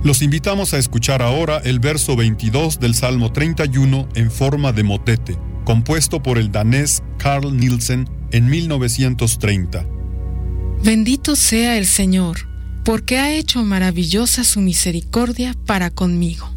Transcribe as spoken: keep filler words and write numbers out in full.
Los invitamos a escuchar ahora el verso veintidós del Salmo treinta y uno en forma de motete, compuesto por el danés Carl Nielsen en mil novecientos treinta. Bendito sea el Señor, porque ha hecho maravillosa su misericordia para conmigo.